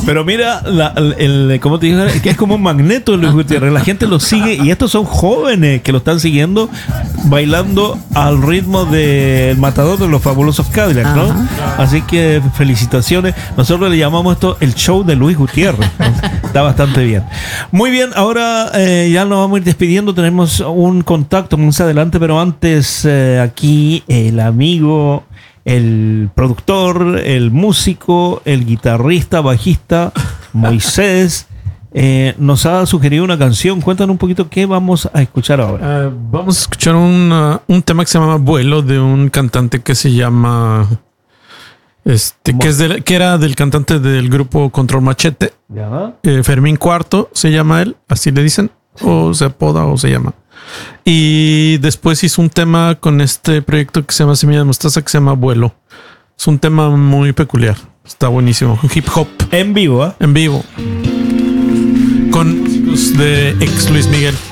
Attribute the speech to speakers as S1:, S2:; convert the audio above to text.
S1: Pero mira, ¿cómo te digo? Que es como un magneto Luis Gutiérrez. La gente lo sigue y estos son jóvenes que lo están siguiendo bailando al ritmo del Matador de los Fabulosos Cadillacs, ¿no? Así que felicitaciones. Nosotros le llamamos esto el show de Luis Gutiérrez. Está bastante bien. Muy bien, ahora ya nos vamos a ir despidiendo. Tenemos un contacto más adelante, pero antes aquí el amigo, el productor, el músico, el guitarrista, bajista Moisés nos ha sugerido una canción. Cuéntanos un poquito qué vamos a escuchar ahora.
S2: Vamos a escuchar un tema que se llama Vuelo, de un cantante que se llama que era del cantante del grupo Control Machete. Fermín Cuarto se llama él, así le dicen, o se apoda o se llama. Y después hizo un tema con este proyecto que se llama Semilla de Mostaza, que se llama Vuelo. Es un tema muy peculiar, está buenísimo. Hip hop
S1: en vivo,
S2: en vivo, con músicos de ex Luis Miguel.